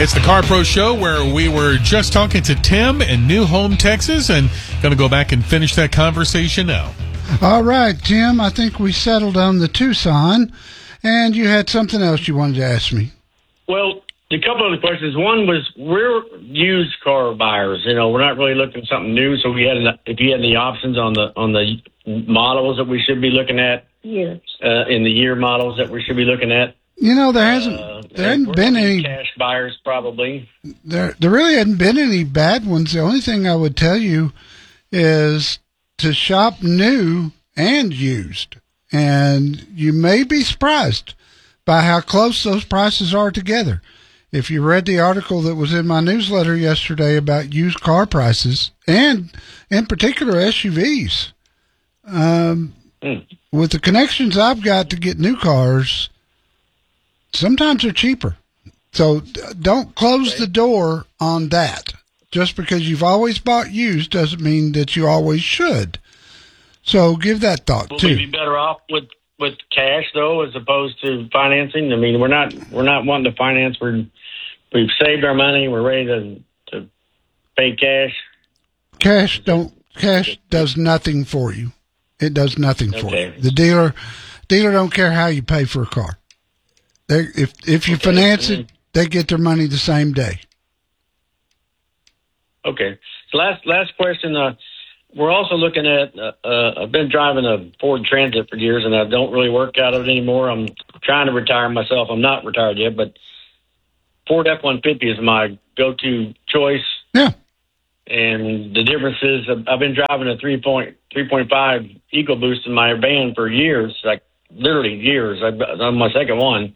It's the Car Pro Show, where we were just talking to Tim in New Home, Texas, and going to go back and finish that conversation now. All right, Tim, I think we settled on the Tucson, and you had something else you wanted to ask me. Well, a couple of questions. One was, we're used car buyers. You know, we're not really looking for something new, so if you had any options on the models that we should be looking at, Yes. In the year models that we should be looking at. You know, there hasn't been any cash buyers, probably. There really hadn't been any bad ones. The only thing I would tell you is to shop new and used, and you may be surprised by how close those prices are together. If you read the article that was in my newsletter yesterday about used car prices, and in particular SUVs, with the connections I've got to get new cars, sometimes they're cheaper. So don't close the door on that. Just because you've always bought used doesn't mean that you always should. So give that thought too. Will we be better off with cash though, as opposed to financing? I mean, we're not wanting to finance. We've saved our money. We're ready to pay cash. Cash does nothing for you. It does nothing for you. The dealer don't care how you pay for a car. If you finance it, they get their money the same day. Okay. So last question. We're also looking at. I've been driving a Ford Transit for years, and I don't really work out of it anymore. I'm trying to retire myself. I'm not retired yet, but Ford F-150 is my go-to choice. Yeah. And the difference is, I've been driving a 3.5 EcoBoost in my van for years, like literally years. I'm on my second one.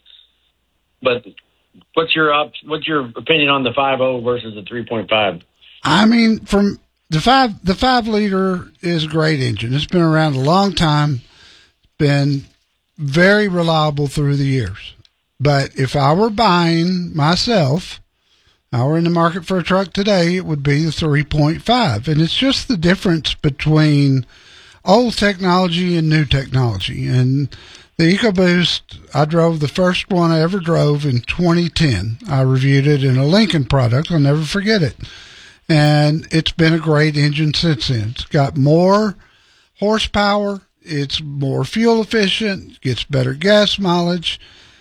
But what's your opinion on the 5.0 versus the 3.5? I mean, from the 5 liter is a great engine. It's been around a long time, been very reliable through the years. But if I were buying myself, I were in the market for a truck today, it would be the 3.5. And it's just the difference between old technology and new technology. And the EcoBoost, I drove the first one I ever drove in 2010. I reviewed it in a Lincoln product. I'll never forget it. And it's been a great engine since then. It's got more horsepower. It's more fuel efficient. Gets better gas mileage.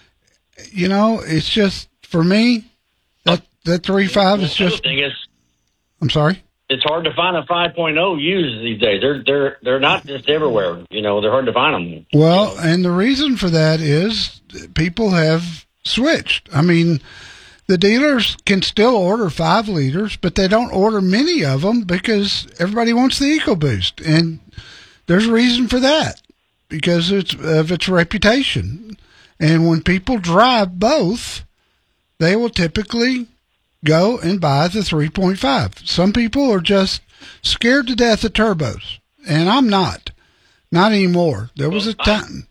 You know, it's just, for me, that 3.5 is just... I'm sorry? It's hard to find a 5.0 used these days. They're not just everywhere. You know, they're hard to find them. Well, and the reason for that is people have switched. I mean, the dealers can still order 5 liters, but they don't order many of them because everybody wants the EcoBoost. And there's a reason for that, because of its reputation. And when people drive both, they will typically go and buy the 3.5. Some people are just scared to death of turbos, and I'm not anymore. There was a time.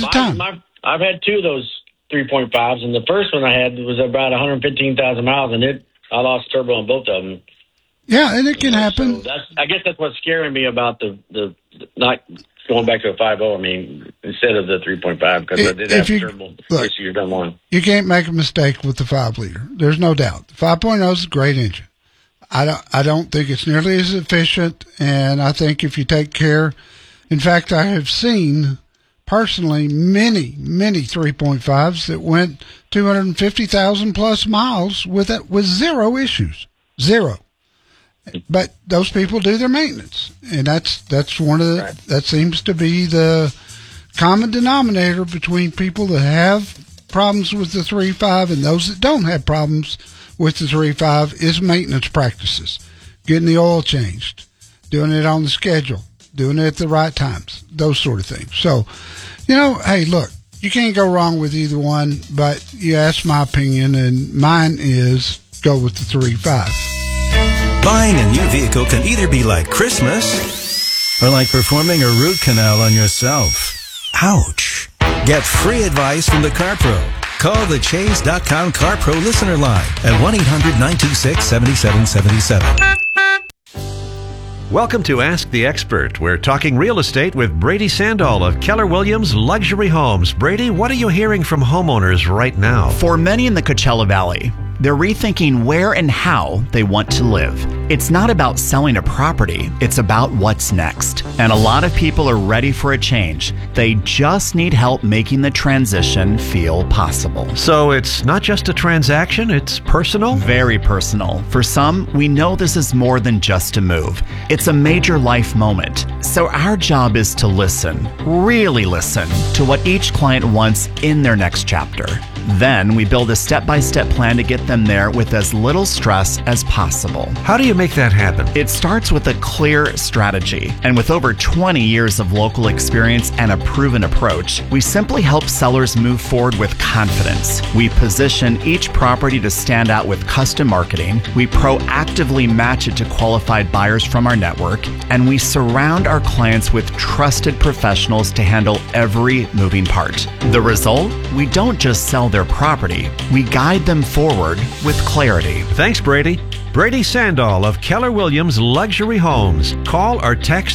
I've had 2 of those 3.5s, and the first one I had was about 115,000 miles, and I lost turbo on both of them. Yeah, and it can happen. So I guess that's what's scaring me about the not going back to a 5.0. I mean, instead of the 3.5, because I did have turbo issues on one. You can't make a mistake with the 5 liter. There's no doubt. The 5.0 is a great engine. I don't think it's nearly as efficient, and I think if you take care, in fact, I have seen personally many 3.5s that went 250,000 plus miles with zero issues. Zero. But those people do their maintenance, and that's one of the, that seems to be the common denominator between people that have problems with the 3.5 and those that don't have problems with the 3.5 is maintenance practices, getting the oil changed, doing it on the schedule, doing it at the right times, those sort of things. So, you know, hey, look, you can't go wrong with either one, but you asked my opinion, and mine is go with the 3.5. Buying a new vehicle can either be like Christmas or like performing a root canal on yourself. Ouch. Get free advice from the Car Pro. Call the Chase.com Car Pro listener line at 1-800-926-7777. Welcome to Ask the Expert. We're talking real estate with Brady Sandall of Keller Williams Luxury Homes. Brady, what are you hearing from homeowners right now? For many in the Coachella Valley, They're rethinking where and how they want to live. It's not about selling a property, it's about what's next. And a lot of people are ready for a change. They just need help making the transition feel possible. So it's not just a transaction, it's personal? Very personal. For some, we know this is more than just a move. It's a major life moment. So our job is to listen, really listen, to what each client wants in their next chapter. Then we build a step-by-step plan to get them there with as little stress as possible. How do you make that happen? It starts with a clear strategy. And with over 20 years of local experience and a proven approach, we simply help sellers move forward with confidence. We position each property to stand out with custom marketing. We proactively match it to qualified buyers from our network. And we surround our clients with trusted professionals to handle every moving part. The result? We don't just sell their property, we guide them forward with clarity. Thanks, Brady. Brady Sandall of Keller Williams Luxury Homes. Call or text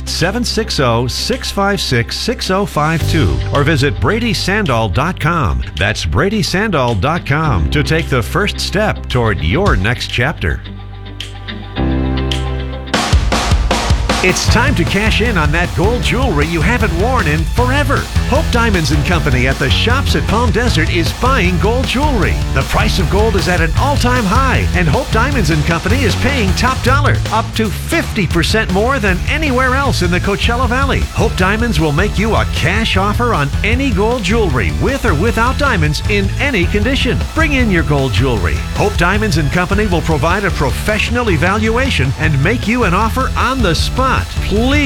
760-656-6052 or visit BradySandall.com. That's BradySandall.com to take the first step toward your next chapter. It's time to cash in on that gold jewelry you haven't worn in forever. Hope Diamonds & Company at the Shops at Palm Desert is buying gold jewelry. The price of gold is at an all-time high, and Hope Diamonds & Company is paying top dollar, up to 50% more than anywhere else in the Coachella Valley. Hope Diamonds will make you a cash offer on any gold jewelry, with or without diamonds, in any condition. Bring in your gold jewelry. Hope Diamonds & Company will provide a professional evaluation and make you an offer on the spot. Please